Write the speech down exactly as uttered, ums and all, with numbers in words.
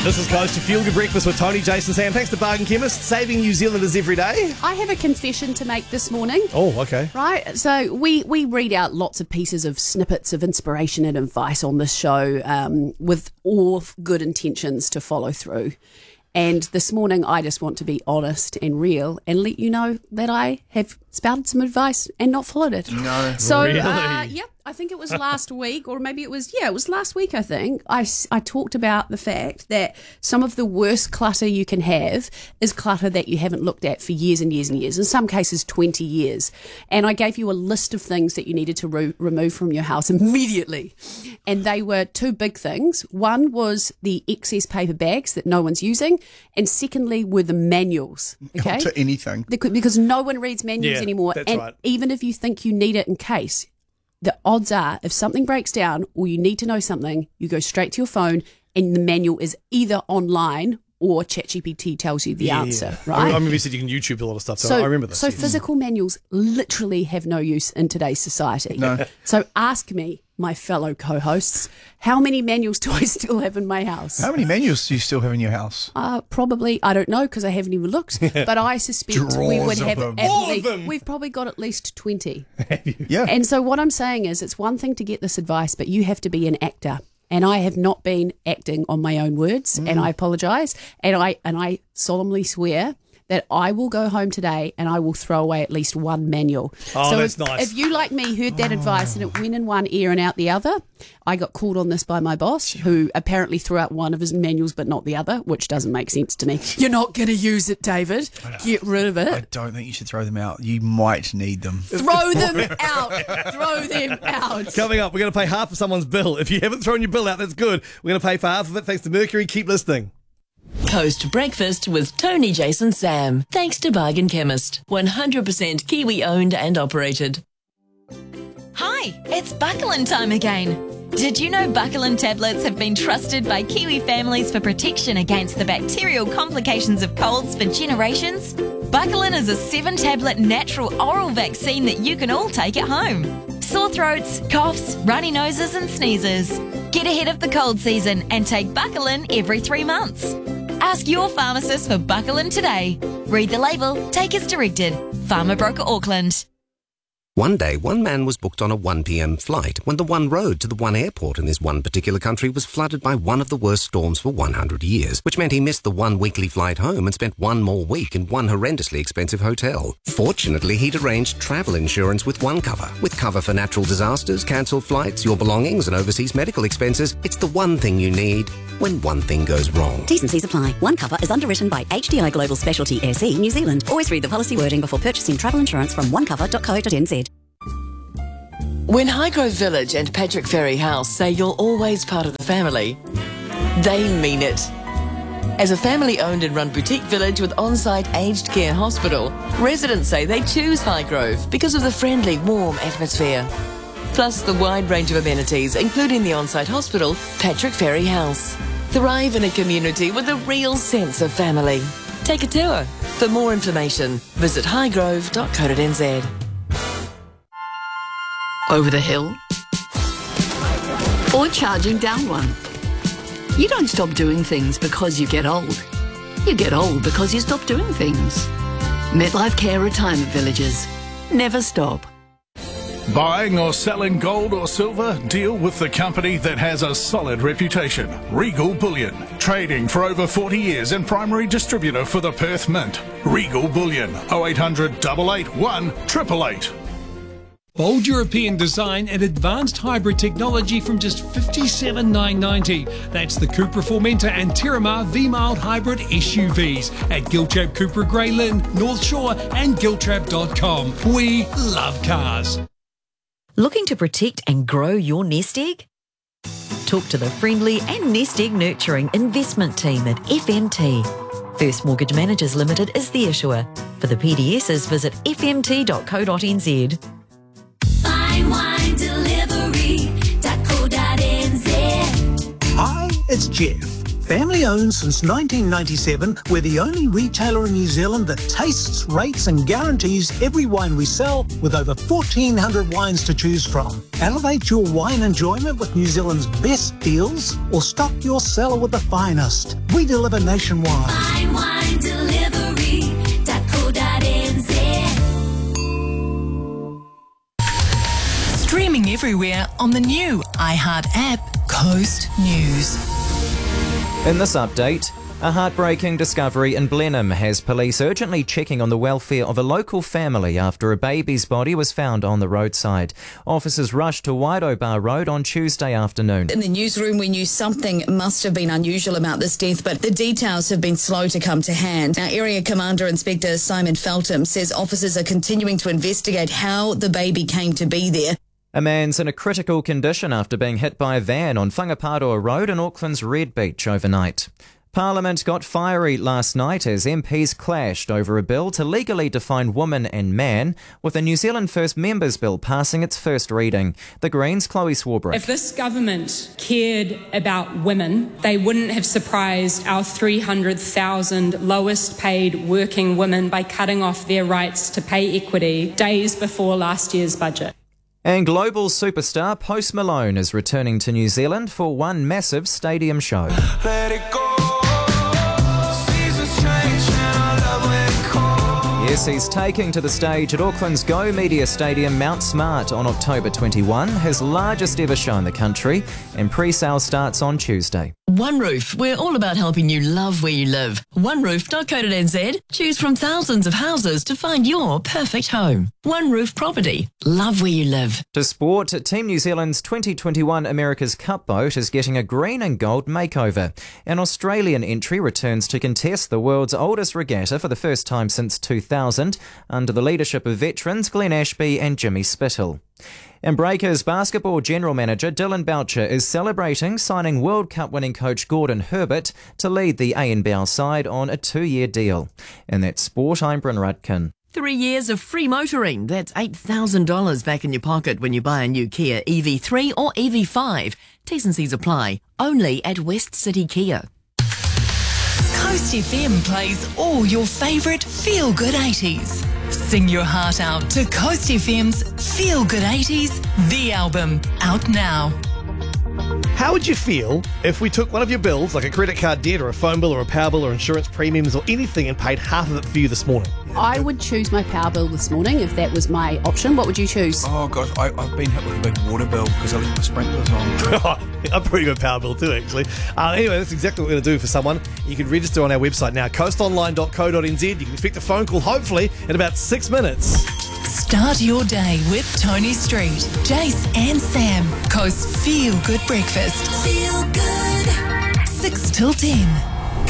This is close to Feel Good Breakfast with Tony, Jason, Sam. Thanks to Bargain Chemist, saving New Zealanders every day. I have a confession to make this morning. Oh, okay. Right, so we, we read out lots of pieces of snippets of inspiration and advice on this show um, with all good intentions to follow through. And this morning, I just want to be honest and real and let you know that I have spouted some advice and not followed it. No. So, Really? uh, yep, I think it was last week, or maybe it was, yeah, it was last week, I think. I, s- I talked about the fact that some of the worst clutter you can have is clutter that you haven't looked at for years and years and years, in some cases twenty years. And I gave you a list of things that you needed to re- remove from your house immediately. And they were two big things. One was the excess paper bags that no one's using. And secondly were the manuals. Okay? Not to anything. They could- Because no one reads manuals Yeah, anymore. that's and right. even if you think you need it in case, the odds are if something breaks down or you need to know something, you go straight to your phone and the manual is either online or ChatGPT tells you the Yeah. answer, I, right? I remember you said you can YouTube a lot of stuff, so, I remember this. So yes. physical manuals literally have no use in today's society. No. So ask me, my fellow co-hosts, how many manuals do I still have in my house? How many menus do you still have in your house? Uh, probably, I don't know because I haven't even looked, but I suspect we would Drawers of have them. at All of least, them. we've probably got at least twenty. Yeah. And so what I'm saying is it's one thing to get this advice, but you have to be an actor. And I have not been acting on my own words, Mm. and I apologise. And I and I solemnly swear that I will go home today and I will throw away at least one manual. Oh, so that's if, nice. if you, like me, heard that advice and it went in one ear and out the other, I got called on this by my boss, who apparently threw out one of his manuals but not the other, which doesn't make sense to me. You're not going to use it, David. Get rid of I it. don't think you should throw them out. You might need them. Throw them out. Throw them out. Coming up, we're going to pay half of someone's bill. If you haven't thrown your bill out, that's good. We're going to pay for half of it thanks to Mercury. Keep listening. Coast Breakfast with Tony, Jason, Sam. Thanks to Bargain Chemist. one hundred percent Kiwi owned and operated. Hi, it's Buckland time again. Did you know Buckland tablets have been trusted by Kiwi families for protection against the bacterial complications of colds for generations? Buckland is a seven-tablet natural oral vaccine that you can all take at home. Sore throats, coughs, runny noses and sneezes. Get ahead of the cold season and take Buckland every three months. Ask your pharmacist for Buckland today. Read the label, take as directed. Pharma Broker Auckland. One day, one man was booked on a one p.m. flight when the one road to the one airport in this one particular country was flooded by one of the worst storms for one hundred years, which meant he missed the one weekly flight home and spent one more week in one horrendously expensive hotel. Fortunately, he'd arranged travel insurance with OneCover. With cover for natural disasters, cancelled flights, your belongings and overseas medical expenses, it's the one thing you need when one thing goes wrong. T's and C's apply. OneCover is underwritten by H D I Global Specialty S E New Zealand. Always read the policy wording before purchasing travel insurance from one cover dot co dot n z. When Highgrove Village and Patrick Ferry House say you're always part of the family, they mean it. As a family-owned and run boutique village with on-site aged care hospital, residents say they choose Highgrove because of the friendly, warm atmosphere. Plus the wide range of amenities, including the on-site hospital, Patrick Ferry House. Thrive in a community with a real sense of family. Take a tour. For more information, visit highgrove dot co dot n z. Over the hill, or charging down one. You don't stop doing things because you get old. You get old because you stop doing things. MetLife Care Retirement Villages. Never stop. Buying or selling gold or silver? Deal with the company that has a solid reputation. Regal Bullion. Trading for over forty years and primary distributor for the Perth Mint. Regal Bullion. oh eight hundred, eight eight one, eight eight eight. Bold European design and advanced hybrid technology from just fifty-seven thousand nine hundred ninety dollars. That's the Cupra Formentor and Terramar V-Mild Hybrid S U Vs at Giltrap Cupra Grey Lynn, North Shore and giltrap dot com. We love cars. Looking to protect and grow your nest egg? Talk to the friendly and nest egg nurturing investment team at F M T. First Mortgage Managers Limited is the issuer. For the P D Ss, visit f m t dot co dot n z. Fine wine delivery dot co dot n z. Hi, it's Jeff. Family owned since nineteen ninety-seven, we're the only retailer in New Zealand that tastes, rates and guarantees every wine we sell with over fourteen hundred wines to choose from. Elevate your wine enjoyment with New Zealand's best deals or stock your cellar with the finest. We deliver nationwide. Fine wine delivery dot co dot n z. Streaming everywhere on the new iHeart app, Coast News. In this update, a heartbreaking discovery in Blenheim has police urgently checking on the welfare of a local family after a baby's body was found on the roadside. Officers rushed to Wairobar Road on Tuesday afternoon. In the newsroom, we knew something must have been unusual about this death, but the details have been slow to come to hand. Our Area Commander Inspector Simon Feltham says officers are continuing to investigate how the baby came to be there. A man's in a critical condition after being hit by a van on Whangaparoa Road in Auckland's Red Beach overnight. Parliament got fiery last night as M Ps clashed over a bill to legally define woman and man, with the New Zealand First Members Bill passing its first reading. The Greens' Chloe Swarbrick. If this government cared about women, they wouldn't have surprised our three hundred thousand lowest paid working women by cutting off their rights to pay equity days before last year's budget. And global superstar Post Malone is returning to New Zealand for one massive stadium show. Let it go. Seasons change and I love when it cold. Yes, he's taking to the stage at Auckland's Go Media Stadium, Mount Smart, on October twenty-first, his largest ever show in the country, and pre-sale starts on Tuesday. One Roof, we're all about helping you love where you live. one roof dot co dot n z. Choose from thousands of houses to find your perfect home. One Roof Property. Love where you live. To sport, Team New Zealand's twenty twenty-one America's Cup boat is getting a green and gold makeover. An Australian entry returns to contest the world's oldest regatta for the first time since two thousand, under the leadership of veterans Glenn Ashby and Jimmy Spittle. And Breakers basketball general manager Dylan Boucher is celebrating signing World Cup winning coach Gordon Herbert to lead the A N B L side on a two-year deal. In that sport, I'm Bryn Rudkin. Three years of free motoring. That's eight thousand dollars back in your pocket when you buy a new Kia E V three or E V five. T's and C's apply. Only at West City Kia. Coast F M plays all your favourite feel-good eighties. Sing your heart out to Coast F M's Feel Good eighties, the album, out now. How would you feel if we took one of your bills, like a credit card debt or a phone bill or a power bill or insurance premiums or anything, and paid half of it for you this morning? I would choose my power bill this morning if that was my option. What would you choose? Oh gosh, I, I've been hit with a big water bill because I left my sprinklers on. I'm pretty good power bill too, actually. Uh, anyway, that's exactly what we're going to do for someone. You can register on our website now, coast online dot co dot n z. You can expect a phone call, hopefully, in about six minutes. Start your day with Tony Street, Jace and Sam. Coast Feel Good Breakfast. Feel good. six till ten.